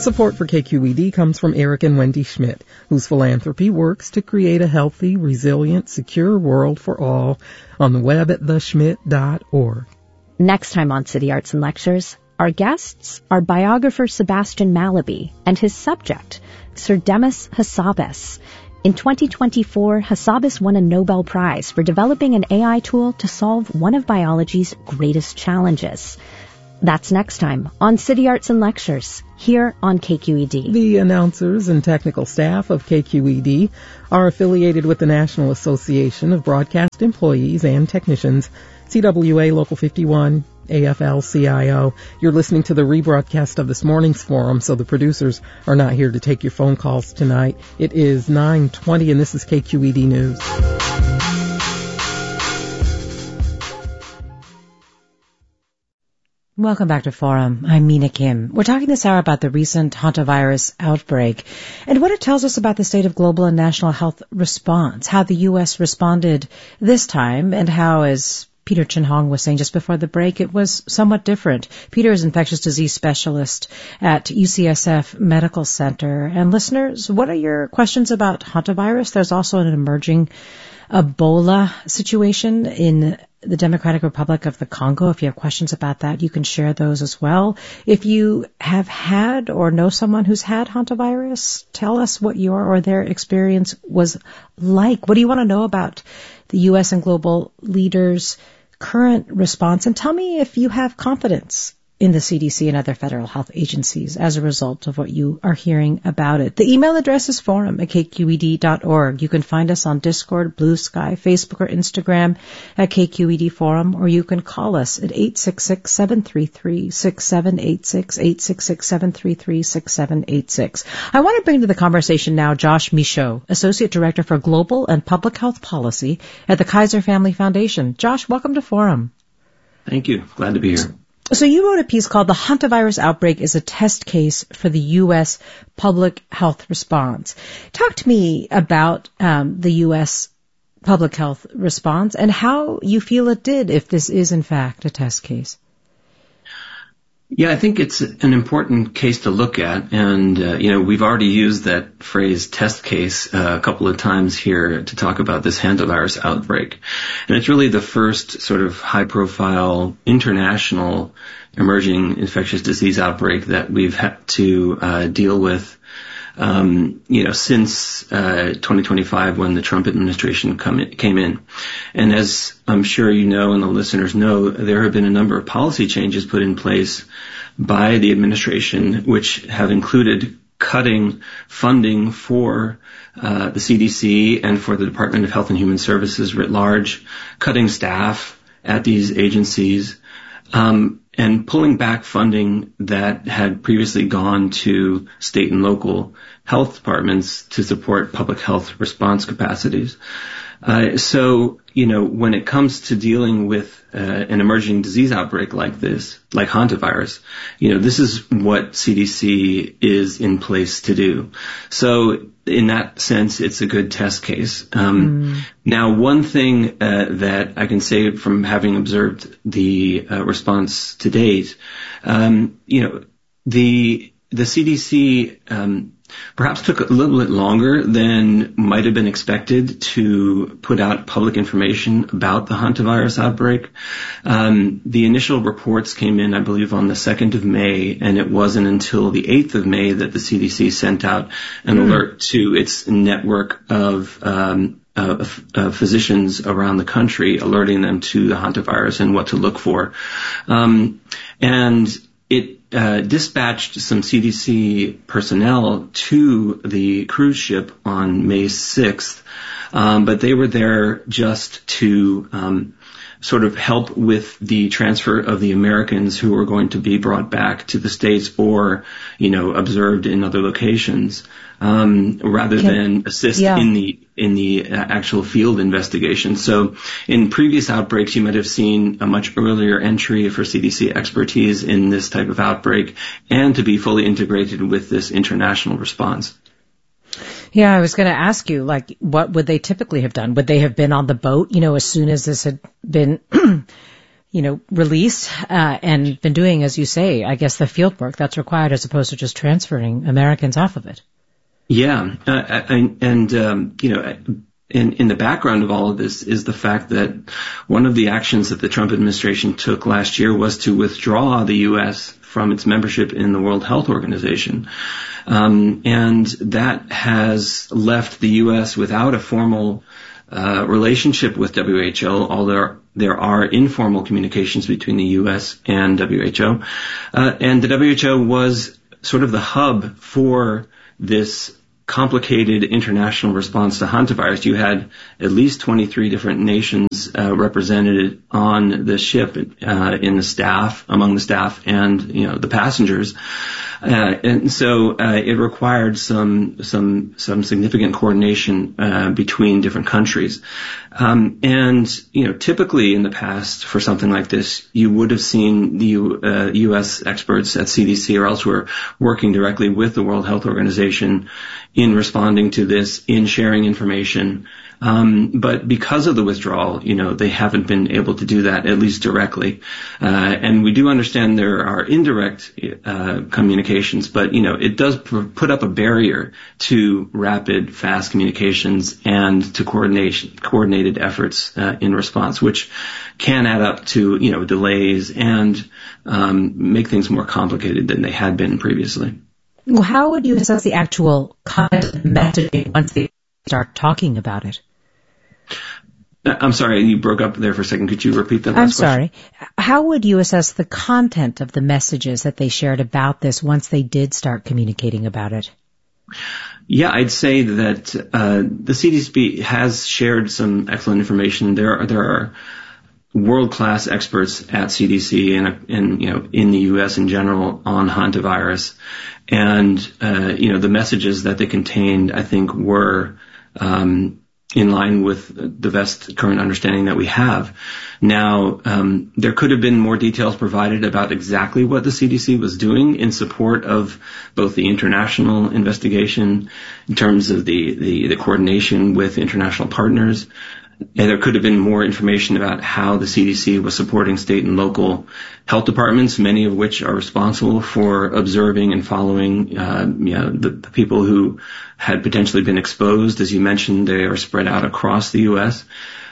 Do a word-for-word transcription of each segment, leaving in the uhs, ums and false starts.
Support for K Q E D comes from Eric and Wendy Schmidt, whose philanthropy works to create a healthy, resilient, secure world for all on the web at the schmidt dot org. Next time on City Arts and Lectures, our guests are biographer Sebastian Mallaby and his subject, Sir Demis Hassabis. In twenty twenty-four, Hassabis won a Nobel Prize for developing an A I tool to solve one of biology's greatest challenges. That's next time on City Arts and Lectures, here on K Q E D. The announcers and technical staff of K Q E D are affiliated with the National Association of Broadcast Employees and Technicians, C W A Local fifty-one, A F L C I O. You're listening to the rebroadcast of this morning's forum, so the producers are not here to take your phone calls tonight. It is nine twenty, and this is K Q E D News. Welcome back to Forum. I'm Mina Kim. We're talking this hour about the recent hantavirus outbreak and what it tells us about the state of global and national health response, how the U S responded this time, and how, as Peter Chin-Hong was saying just before the break, it was somewhat different. Peter is infectious disease specialist at U C S F Medical Center. And listeners, what are your questions about hantavirus? There's also an emerging Ebola situation in the Democratic Republic of the Congo. If you have questions about that, you can share those as well. If you have had or know someone who's had hantavirus, tell us what your or their experience was like. What do you want to know about the U S and global leaders' current response? And tell me if you have confidence in the C D C and other federal health agencies as a result of what you are hearing about it. The email address is forum at k q e d dot org. You can find us on Discord, Blue Sky, Facebook, or Instagram at K Q E D Forum, or you can call us at eight six six, seven three three, six seven eight six, eight six six, seven three three, six seven eight six. I want to bring to the conversation now Josh Michaud, Associate Director for Global and Public Health Policy at the Kaiser Family Foundation. Josh, welcome to Forum. Thank you. Glad to be here. So you wrote a piece called The Hantavirus Outbreak is a Test Case for the U S Public Health Response. Talk to me about um, the U S public health response and how you feel it did, if this is in fact a test case. Yeah, I think it's an important case to look at. And, uh, you know, we've already used that phrase test case uh, a couple of times here to talk about this hantavirus outbreak. And it's really the first sort of high-profile international emerging infectious disease outbreak that we've had to uh, deal with, um, you know, since uh, twenty twenty-five when the Trump administration come in, came in. And as I'm sure you know and the listeners know, there have been a number of policy changes put in place by the administration, which have included cutting funding for uh, the C D C and for the Department of Health and Human Services writ large, cutting staff at these agencies, um, and pulling back funding that had previously gone to state and local health departments to support public health response capacities. Uh, so, you know, when it comes to dealing with uh, an emerging disease outbreak like this, like hantavirus, you know, this is what C D C is in place to do. So in that sense, it's a good test case. Um, mm. Now, one thing uh, that I can say from having observed the uh, response to date, um, you know, the the C D C um, perhaps took a little bit longer than might have been expected to put out public information about the hantavirus outbreak. Um, the initial reports came in, I believe, on the second of May, and it wasn't until the eighth of May that the C D C sent out an mm. alert to its network of um, uh, uh, physicians around the country, alerting them to the hantavirus and what to look for. Um, and it Uh, dispatched some C D C personnel to the cruise ship on May sixth, um, but they were there just to um, sort of help with the transfer of the Americans who were going to be brought back to the States or, you know, observed in other locations, um, rather Can, than assist yeah. in the in the actual field investigation. So in previous outbreaks, you might have seen a much earlier entry for C D C expertise in this type of outbreak and to be fully integrated with this international response. Yeah, I was going to ask you, like, what would they typically have done? Would they have been on the boat, you know, as soon as this had been, you know, released uh, and been doing, as you say, I guess the field work that's required as opposed to just transferring Americans off of it. Yeah, uh, I, and um, you know, in in the background of all of this is the fact that one of the actions that the Trump administration took last year was to withdraw the U S from its membership in the World Health Organization, um, and that has left the U S without a formal uh, relationship with W H O, although there are informal communications between the U S and W H O. Uh, and the W H O was sort of the hub for this complicated international response to hantavirus. You had at least twenty-three different nations uh, represented on the ship, uh, in the staff, among the staff and, you know, the passengers. Uh, and so uh, it required some some some significant coordination uh, between different countries. Um, and you know, typically in the past, for something like this, you would have seen the U, uh, U S experts at C D C or elsewhere working directly with the World Health Organization in responding to this, in sharing information. Um, but because of the withdrawal, you know, they haven't been able to do that, at least directly. Uh, and we do understand there are indirect uh, communications, but, you know, it does pr- put up a barrier to rapid, fast communications and to coordination, coordinated efforts uh, in response, which can add up to, you know, delays and um, make things more complicated than they had been previously. Well, how would you assess the actual content of messaging once they start talking about it? I'm sorry, you broke up there for a second. Could you repeat that last I'm question? sorry. How would you assess the content of the messages that they shared about this once they did start communicating about it? Yeah, I'd say that uh, the C D C has shared some excellent information. There are, there are world-class experts at C D C and, and you know, in the U S in general on hantavirus. And, uh, you know, the messages that they contained, I think, were um, in line with the best current understanding that we have. Now, um, there could have been more details provided about exactly what the C D C was doing in support of both the international investigation in terms of the, the, the coordination with international partners. And there could have been more information about how the C D C was supporting state and local health departments, many of which are responsible for observing and following uh, you know, the, the people who had potentially been exposed. As you mentioned, they are spread out across the U S.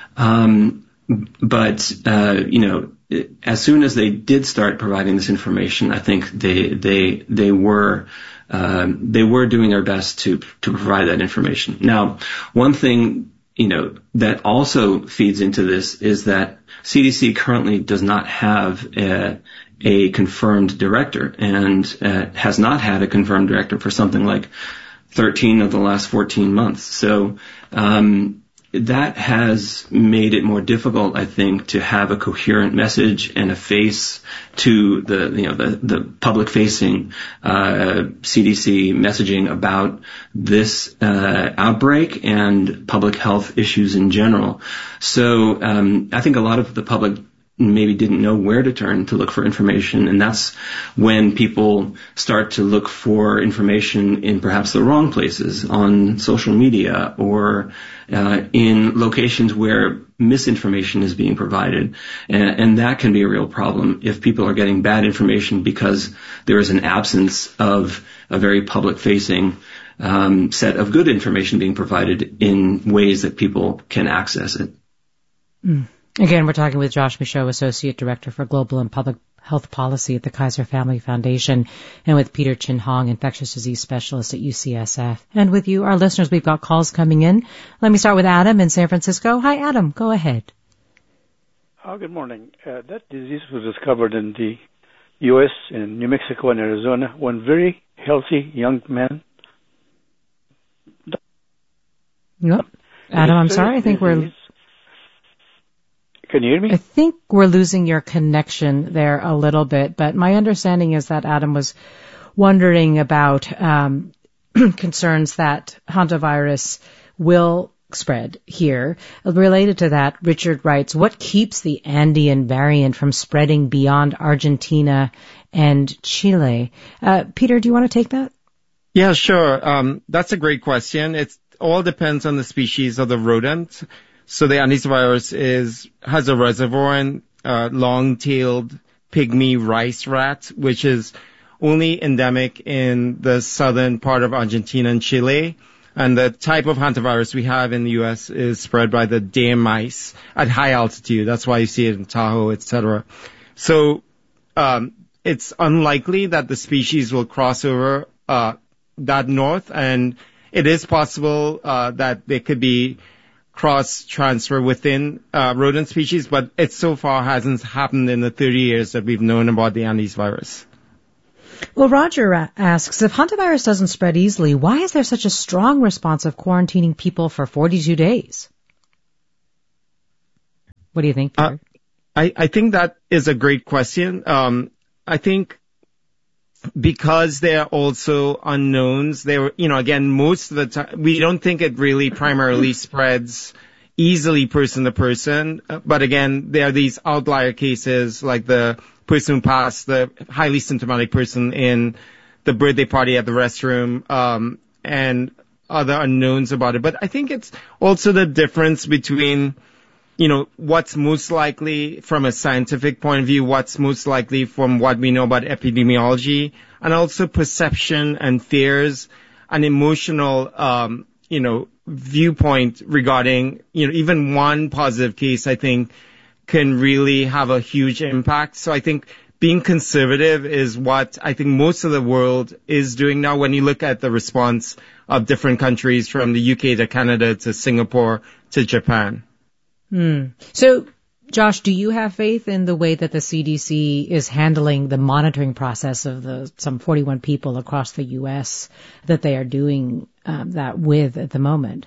Um, but, uh, you know, as soon as they did start providing this information, I think they they they were uh, they were doing their best to to provide that information. Now, one thing, you know, that also feeds into this is that C D C currently does not have a, a confirmed director and uh, has not had a confirmed director for something like thirteen of the last fourteen months. So um, that has made it more difficult, I think, to have a coherent message and a face to the, you know, the, the public-facing uh, C D C messaging about this uh, outbreak and public health issues in general. So um, I think a lot of the public maybe didn't know where to turn to look for information, and that's when people start to look for information in perhaps the wrong places, on social media or uh, in locations where misinformation is being provided, and, and that can be a real problem if people are getting bad information because there is an absence of a very public-facing um, set of good information being provided in ways that people can access it. Mm. Again, we're talking with Josh Michaud, Associate Director for Global and Public Health Policy at the Kaiser Family Foundation, and with Peter Chin Hong, Infectious Disease Specialist at U C S F. And with you, our listeners, we've got calls coming in. Let me start with Adam in San Francisco. Hi, Adam. Go ahead. Oh, good morning. Uh, that disease was discovered in the U S, in New Mexico and Arizona. One very healthy young man. Yep. Adam, I'm sorry. I think we're... Can you hear me? I think we're losing your connection there a little bit, but my understanding is that Adam was wondering about um, concerns that hantavirus will spread here. Related to that, Richard writes, what keeps the Andean variant from spreading beyond Argentina and Chile? Uh, Peter, do you want to take that? Yeah, sure. Um, that's a great question. It all depends on the species of the rodent. So the Andes virus is, has a reservoir in uh, long-tailed pygmy rice rat, which is only endemic in the southern part of Argentina and Chile. And the type of hantavirus we have in the U S is spread by the dam mice at high altitude. That's why you see it in Tahoe, et cetera. So um, it's unlikely that the species will cross over uh, that north, and it is possible uh, that there could be cross-transfer within uh, rodent species, but it so far hasn't happened in the thirty years that we've known about the Andes virus. Well, Roger asks, if hantavirus doesn't spread easily, why is there such a strong response of quarantining people for forty-two days? What do you think, Peter? Uh, I, I think that is a great question. Um, I think because they're also unknowns, they were, you know, again, most of the time, we don't think it really primarily spreads easily person to person. But again, there are these outlier cases like the person who passed, the highly symptomatic person in the birthday party at the restroom, um, and other unknowns about it. But I think it's also the difference between, you know, what's most likely from a scientific point of view, what's most likely from what we know about epidemiology, and also perception and fears and emotional, um, you know, viewpoint regarding, you know, even one positive case, I think, can really have a huge impact. So I think being conservative is what I think most of the world is doing now when you look at the response of different countries from the U K to Canada to Singapore to Japan. Hmm. So, Josh, do you have faith in the way that the C D C is handling the monitoring process of the some forty-one people across the U S that they are doing um, that with at the moment?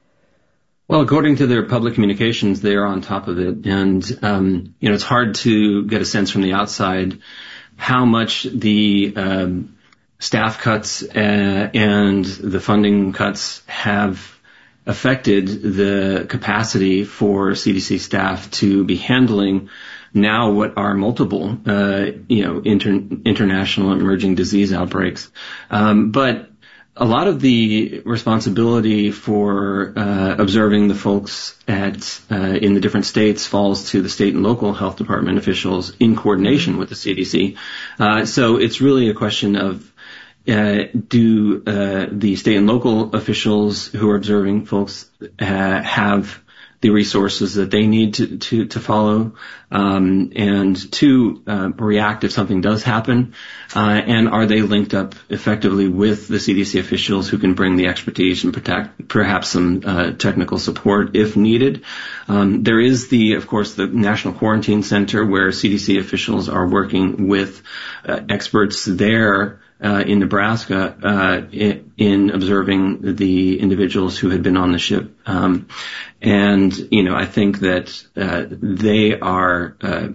Well, according to their public communications, they are on top of it. And, um, you know, it's hard to get a sense from the outside how much the um, staff cuts uh, and the funding cuts have affected the capacity for C D C staff to be handling now what are multiple, uh, you know, inter- international emerging disease outbreaks. Um, but a lot of the responsibility for uh, observing the folks at uh, in the different states falls to the state and local health department officials in coordination with the C D C. Uh, so it's really a question of uh, do uh, the state and local officials who are observing folks uh, have the resources that they need to to, to follow, um, and to uh, react if something does happen, uh, and are they linked up effectively with the C D C officials who can bring the expertise and protect, perhaps some uh, technical support if needed. Um, there is the, of course, the National Quarantine Center where C D C officials are working with uh, experts there Uh, in Nebraska, uh, in, in observing the individuals who had been on the ship. Um, and, you know, I think that, uh, they are, uh,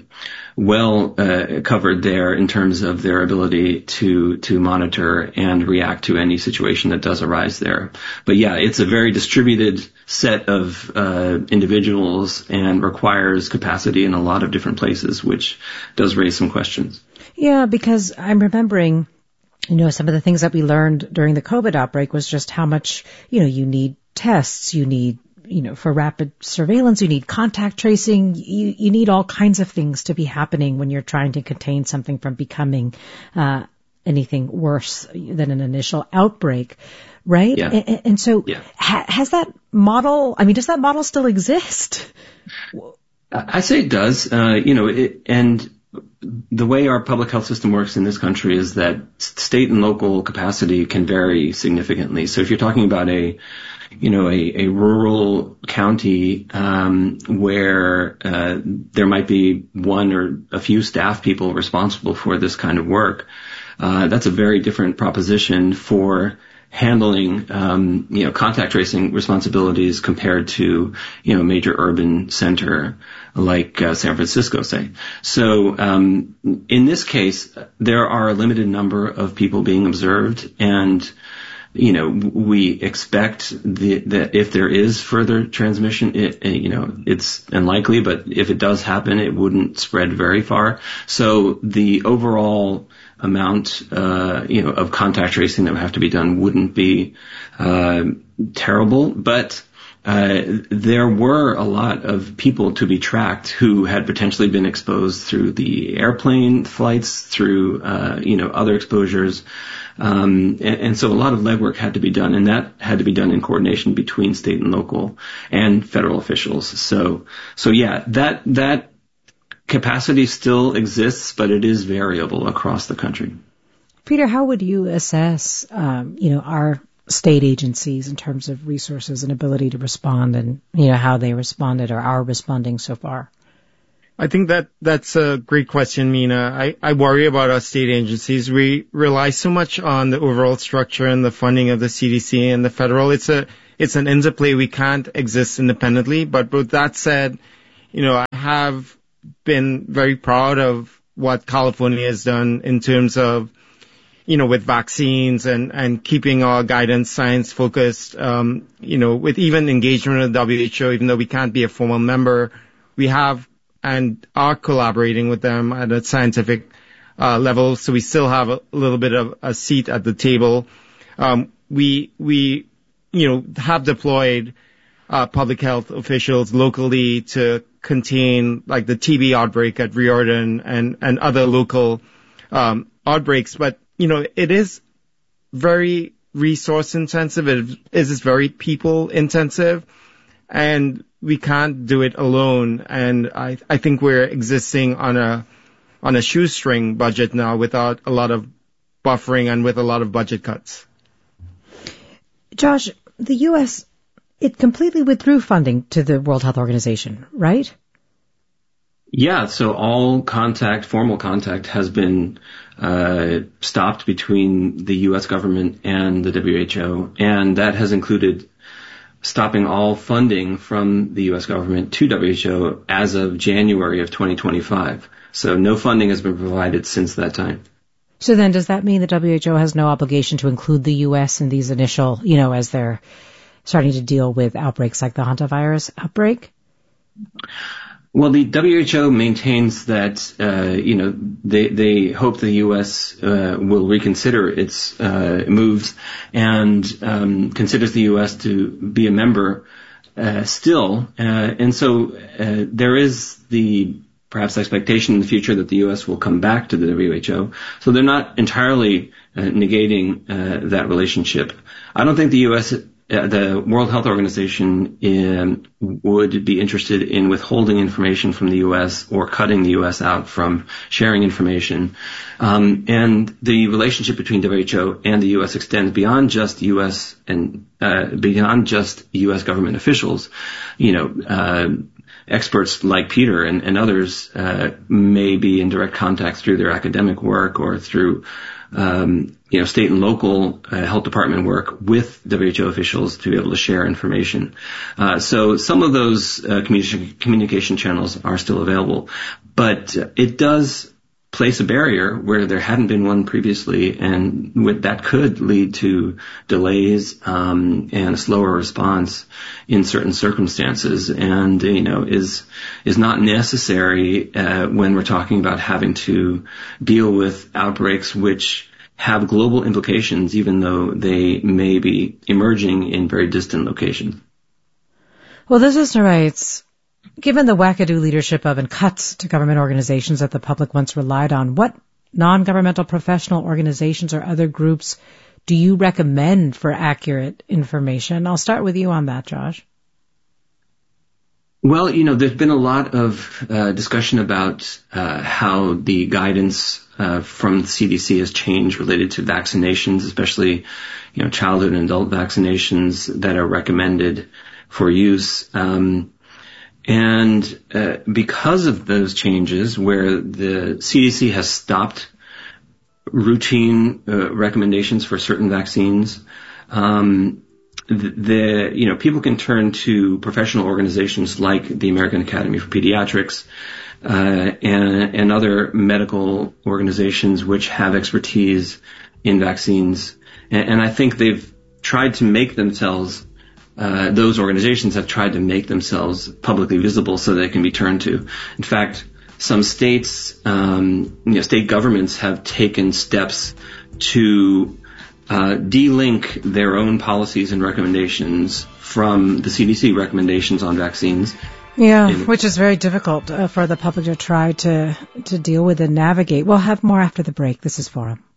well, uh, covered there in terms of their ability to, to monitor and react to any situation that does arise there. But yeah, it's a very distributed set of, uh, individuals and requires capacity in a lot of different places, which does raise some questions. Yeah, because I'm remembering, you know, some of the things that we learned during the COVID outbreak was just how much, you know, you need tests, you need, you know, for rapid surveillance, you need contact tracing, you, you need all kinds of things to be happening when you're trying to contain something from becoming uh anything worse than an initial outbreak, right? Yeah. And, and so yeah. ha, has that model, I mean, does that model still exist? I say it does, uh, you know, it, and the way our public health system works in this country is that state and local capacity can vary significantly. So if you're talking about a, you know, a, a rural county um, where uh, there might be one or a few staff people responsible for this kind of work, uh, that's a very different proposition for handling, um, you know, contact tracing responsibilities compared to, you know, major urban center like uh, San Francisco, say. So, um, in this case, there are a limited number of people being observed, and, you know, we expect the, that if there is further transmission, it, you know, it's unlikely, but if it does happen, it wouldn't spread very far. So the overall amount, uh, you know, of contact tracing that would have to be done wouldn't be, uh, terrible. But, uh, there were a lot of people to be tracked who had potentially been exposed through the airplane flights, through, uh, you know, other exposures. Um, and, and so a lot of legwork had to be done, and that had to be done in coordination between state and local and federal officials. So, so yeah, that, that capacity still exists, but it is variable across the country. Peter, how would you assess, um, you know, our state agencies in terms of resources and ability to respond, and, you know, how they responded or are responding so far? I think that that's a great question, Mina. I, I worry about our state agencies. We rely so much on the overall structure and the funding of the C D C and the federal. It's a, it's an interplay. We can't exist independently. But with that said, you know, I have been very proud of what California has done in terms of, you know, with vaccines and, and keeping our guidance science focused, um, you know, with even engagement with the W H O, even though we can't be a formal member, we have and are collaborating with them at a scientific uh, level. So we still have a little bit of a seat at the table. Um, we, we, you know, have deployed uh, public health officials locally to contain like the T B outbreak at Riordan and, and other local um, outbreaks. But, you know, it is very resource intensive. It is very people intensive, and we can't do it alone. And I, I think we're existing on a, on a shoestring budget now without a lot of buffering and with a lot of budget cuts. Josh, the U S, it completely withdrew funding to the World Health Organization, right? Yeah, so all contact, formal contact has been uh, stopped between the U S government and the W H O, and that has included stopping all funding from the U S government to W H O as of January of twenty twenty-five. So no funding has been provided since that time. So then does that mean the W H O has no obligation to include the U S in these initial, you know, as they're starting to deal with outbreaks like the hantavirus outbreak? Well, the W H O maintains that, uh, you know, they, they hope the U S uh, will reconsider its uh, moves and um, considers the U S to be a member uh, still. Uh, and so uh, there is the perhaps expectation in the future that the U S will come back to the W H O. So they're not entirely uh, negating uh, that relationship. I don't think the U S Uh, the World Health Organization um, would be interested in withholding information from the U S or cutting the U S out from sharing information. Um, and the relationship between W H O and the U S extends beyond just U S and uh, beyond just U S government officials. You know, uh, experts like Peter and, and others uh, may be in direct contact through their academic work or through Um, you know, state and local uh, health department work with W H O officials to be able to share information. Uh, so some of those uh, communication, communication channels are still available, but uh, it does place a barrier where there hadn't been one previously, and with, that could lead to delays um, and a slower response in certain circumstances, and you know is is not necessary uh, when we're talking about having to deal with outbreaks which have global implications, even though they may be emerging in very distant locations. Well, this listener writes, given the wackadoo leadership of and cuts to government organizations that the public once relied on, what non-governmental professional organizations or other groups do you recommend for accurate information? I'll start with you on that, Josh. Well, you know, there's been a lot of uh, discussion about uh, how the guidance uh, from the C D C has changed related to vaccinations, especially, you know, childhood and adult vaccinations that are recommended for use. Um, and uh, because of those changes, where the C D C has stopped routine uh, recommendations for certain vaccines, um, the, you know, people can turn to professional organizations like the American Academy for Pediatrics, uh, and, and other medical organizations which have expertise in vaccines. And, and I think they've tried to make themselves, uh, those organizations have tried to make themselves publicly visible so they can be turned to. In fact, some states, um, you know, state governments have taken steps to Uh, de-link their own policies and recommendations from the C D C recommendations on vaccines. Yeah, in, which is very difficult uh, for the public to try to, to deal with and navigate. We'll have more after the break. This is Forum.